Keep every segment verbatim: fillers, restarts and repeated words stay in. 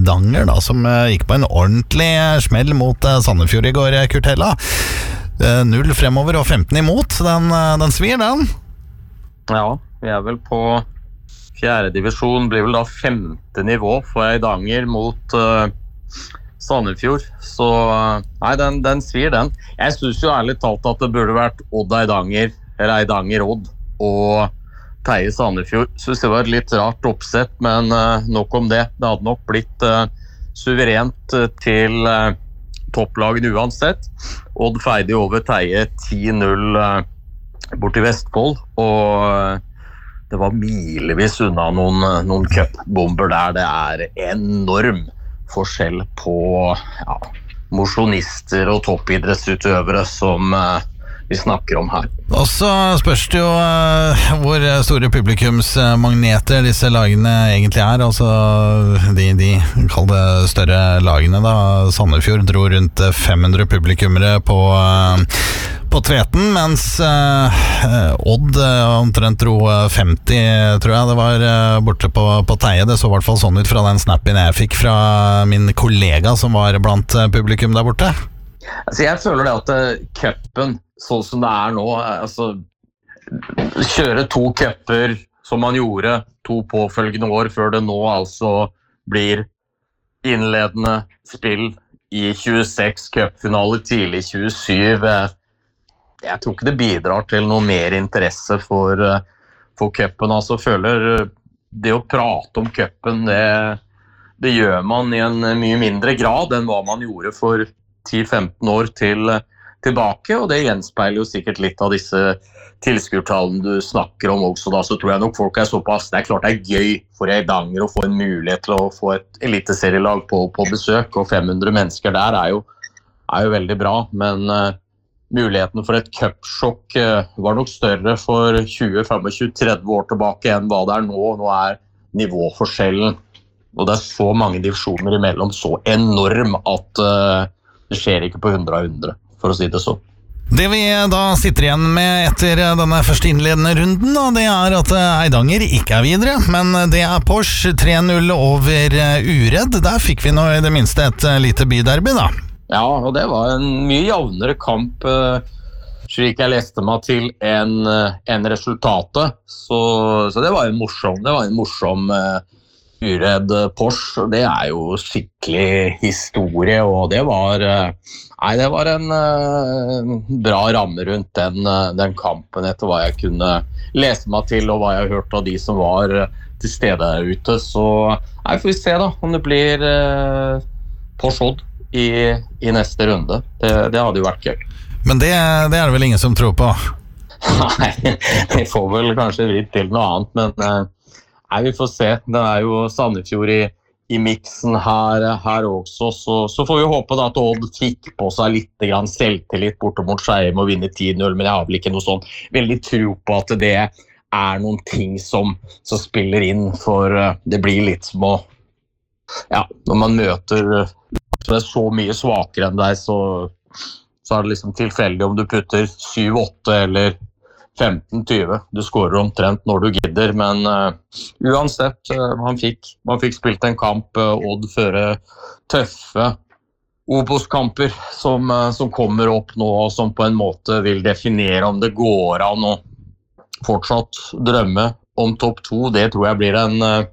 Eidanger da, som gikk på en ordentlig smell mot Sandefjord i går, Kurt Hella. Null fremover og femten imot, den, den svir den. Ja, vi er vel på fjerde divisjon, blir vel da femte nivå for Eidanger mot uh, Sandefjord, så nei, den, den svir den. Jeg synes jo ærlig talt at det burde vært Odd Eidanger, eller Eidanger Odd, og Teie Sandefjord. Synes det var et litt rart oppsett, men uh, nok om det. Det hadde nok blitt uh, suverent uh, til uh, topplagen uansett. Odd feide over Teie ti null uh, bort i Vestfold, og uh, det var milevis unna noen, noen cupbomber der. Det er enorm forskjell på ja, mosjonister og toppidrettsutøvere som uh, vi snakker om her. Og så spørs det jo uh, hvor store publikumsmagneter disse lagene egentlig er. Altså de, de kall det større lagene da. Sandefjord dro rundt fem hundre publikummere på uh, på Tveten, mens uh, Odd uh, omtrent dro femti, tror jeg det var, uh, borte på, på Teie. Det så i hvert fall sånn ut fra den snappen jeg fikk fra min kollega som var blant uh, publikum der borte. Altså, jeg føler det at uh, cupen, sånn som det er nå, altså, kjøre to cuper som man gjorde to påfølgende år før det nå altså blir innledende spill i tjueseks, cupfinale tidlig i tjuesyv. Jeg tror ikke det bidrar til noe mer interesse for, for cupen. Altså, føler det å prate om cupen, det, det gjør man i en mye mindre grad enn hva man gjorde for ti til femten år til, tilbake, og det gjenspeiler jo sikkert litt av disse tilskuertallene du snakker om også. Da, så tror jeg nok folk er såpass, det er klart det er gøy for Eidanger å få en mulighet til å få et eliteserielag på, på besøk, og fem hundre mennesker der er jo, er jo veldig bra, men uh, muligheten for et cupsjokk var nok større for tjue, tjuefem, tretti år tilbake enn hva det er nå. Nå er nivåforskjellen, og det er så mange divisjoner imellom, så enorm at uh, det skjer ikke på hundre av hundre, for å si det sånn. Det vi da sitter igjen med etter denne første innledende runden, da, det er at Eidanger ikke er videre, men det er Porsche tre null over Uredd. Der fikk vi nå i det minste et lite byderby da. Ja, og det var en mye jevnere kamp, uh, slik jeg leste meg til, enn uh, en resultatet. Så, så det var en morsom, det var en morsom uh, Uredd Porsche. Det er jo skikkelig historie, og det var, uh, nei, det var en uh, bra ramme rundt den, uh, den kampen etter hva jeg kunne lese meg til, og hva jeg har hørt av de som var uh, til stede der ute. Så nei, får vi se da, om det blir uh, Porsche Odd. I, i neste runde. Det, det hadde jo vært gøy. Men det, det er det vel ingen som tror på? Nei, vi får vel kanskje vridd til noe annet, men nei, vi får se. Det er jo Sandefjord i, i miksen her, her også, så, så får vi håpe da at Odd fikk på seg litt grann selvtillit borte mot Skeim og vinne ti null, men jeg har vel ikke noe sånn veldig tro på at det er noen ting som, som spiller inn, for det blir litt som å ja, når man møter det er så mye svakere enn deg, så, så er det liksom tilfeldig om du putter syv åtte eller femten tjue. Du skårer omtrent når du gidder, men uh, uansett, uh, man, fikk, man fikk spilt en kamp, uh, Odd føre tøffe Obos-kamper som, uh, som kommer opp nå, og som på en måte vil definere om det går an å fortsatt drømme om topp to. Det tror jeg blir en... Uh,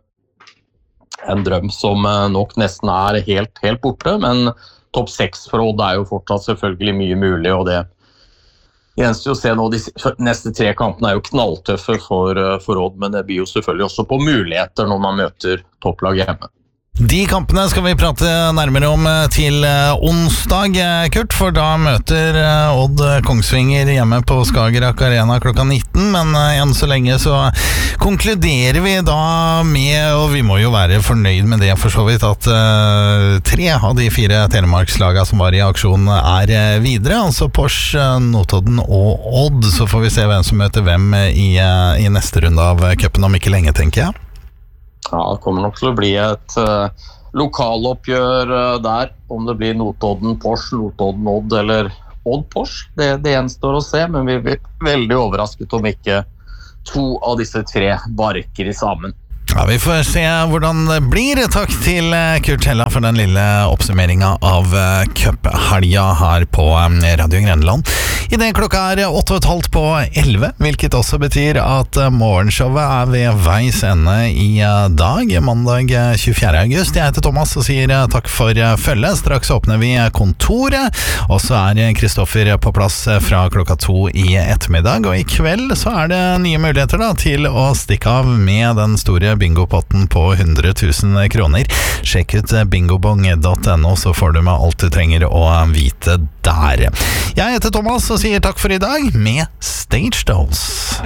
en drøm som nok nesten er helt, helt borte, men topp seks for Odd er jo fortsatt selvfølgelig mye mulig, og det gjenstår jo å se nå, de neste tre kampene er jo knalltøffe for, for Odd, men det blir jo selvfølgelig også på muligheter når man møter topplag hjemme. De kampene skal vi prate nærmere om til onsdag, Kurt, for da møter Odd Kongsvinger hjemme på Skagerrak Arena klokka nitten, men enn så lenge så konkluderer vi da med, og vi må jo være fornøyd med det for så vidt, at uh, tre av de fire telemarkslagene som var i aksjon er videre, altså Porsche, Notodden og Odd. Så får vi se hvem som møter hvem i, uh, i neste runde av cupen om ikke lenge, tenker jeg. Ja, det kommer nok til å bli et uh, lokaloppgjør uh, der, om det blir Notodden Porsche, Notodden Odd eller Odd Porsche. Det, det gjenstår å se, men vi blir veldig overrasket om ikke to av disse tre barker i sammen. Ja, vi får se hvordan det blir. Takk til Kurt Hella for den lille oppsummeringen av cuphelga her på Radio Grenland. I det klokka er åtte og et halvt på elleve, hvilket også betyr at morgenshowet er ved veis ende i dag, mandag tjuefjerde august. Jeg heter Thomas og sier takk for følget. Straks åpner vi kontoret, og så er Kristoffer på plass fra klokka to i ettermiddag, og i kveld så er det nye muligheter da, til å stikke av med den store bingopotten på hundre tusen kroner. Sjekk ut bingobong punktum no, så får du med alt du trenger å vite der. Jeg heter Thomas og sier takk for i dag med Stage Dolls.